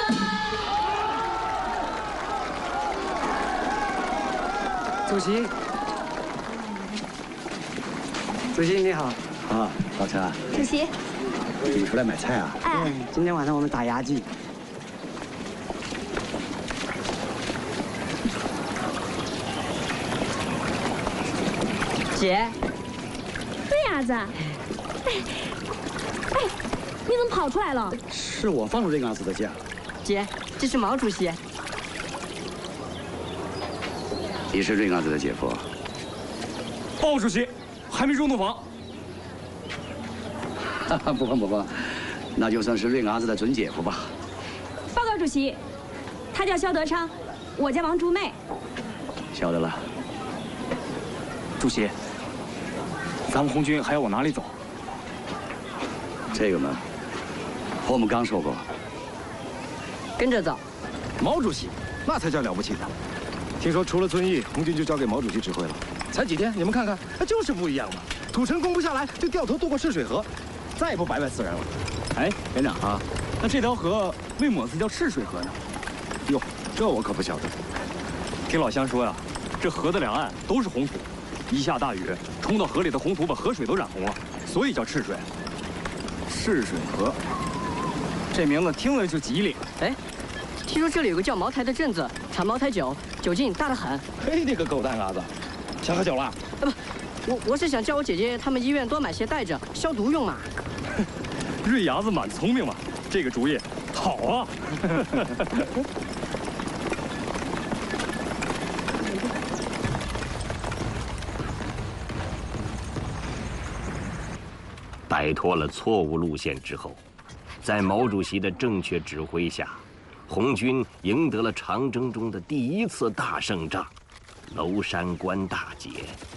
主席，主席你好。 啊，老陈， 主席， 你出来买菜啊？ 哎， 今天晚上我们打牙祭。 姐，对鸭子，哎，你怎么跑出来了？ 是我放瑞伢子的假。 姐，这是毛主席。 你是瑞伢子的姐夫？ 鲍主席，还没入洞房。 不碰不碰，那就算是瑞伢子的准姐夫吧。 报告主席，他叫肖德昌，我叫王竹妹。 晓得了。 主席，咱们红军还要往哪里走？ 这个嘛，我们刚说过。 跟着走。 毛主席，那才叫了不起的。听说除了遵义，红军就交给毛主席指挥了。才几天，你们看看，就是不一样嘛。土城攻不下来，就掉头渡过泗水河，再也不白拜死人了。 哎，连长啊，那这条河为么子叫赤水河呢？ 哟，这我可不晓得。 听老乡说呀，这河的两岸都是红土，一下大雨，冲到河里的红土把河水都染红了，所以叫赤水。赤水河，这名字听了就吉利。 哎，听说这里有个叫茅台的镇子，产茅台酒，酒劲大得很。 嘿，你个狗蛋伢子，想喝酒了？ 我是想叫我姐姐他们医院多买些带着消毒用嘛。 瑞伢子蛮聪明嘛，这个主意好啊。 摆脱了错误路线之后，在毛主席的正确指挥下，红军赢得了长征中的第一次大胜仗——娄山关大捷。